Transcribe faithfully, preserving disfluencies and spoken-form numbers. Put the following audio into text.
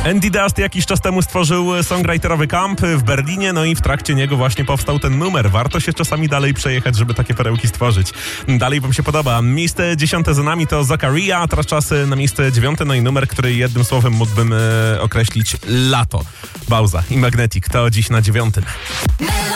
Andy Dust jakiś czas temu stworzył songwriterowy camp w Berlinie, no i w trakcie niego właśnie powstał ten numer. Warto się czasami dalej przejechać, żeby takie perełki stworzyć. Dalej wam się podoba. Miejsce dziesiąte za nami to Zakaria, a teraz czas na miejsce dziewiąte, no i numer, który jednym słowem mógłbym e, określić lato. Bauza i Magnetic to dziś na dziewiątym.